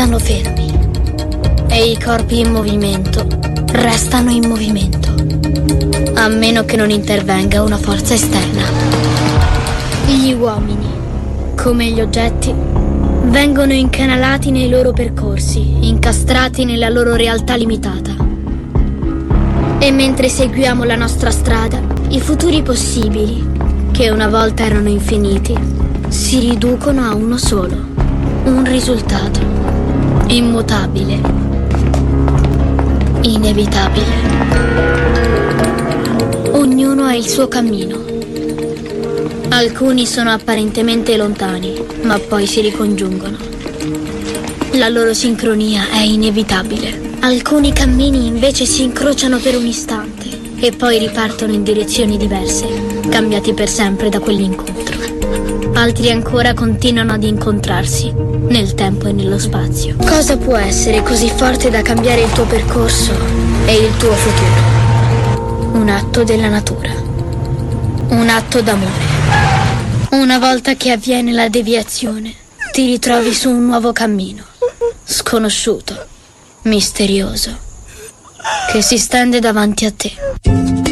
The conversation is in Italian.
stanno fermi e i corpi in movimento restano in movimento, a meno che non intervenga una forza esterna. Gli uomini, come gli oggetti, vengono incanalati nei loro percorsi, incastrati nella loro realtà limitata. E mentre seguiamo la nostra strada, i futuri possibili, che una volta erano infiniti, si riducono a uno solo, un risultato immutabile, inevitabile. Ognuno ha il suo cammino. Alcuni sono apparentemente lontani, ma poi si ricongiungono. La loro sincronia è inevitabile. Alcuni cammini invece si incrociano per un istante e poi ripartono in direzioni diverse, cambiati per sempre da quell'incontro. Altri ancora continuano ad incontrarsi nel tempo e nello spazio. Cosa può essere così forte da cambiare il tuo percorso e il tuo futuro? Un atto della natura. Un atto d'amore. Una volta che avviene la deviazione, ti ritrovi su un nuovo cammino, sconosciuto, misterioso, che si stende davanti a te.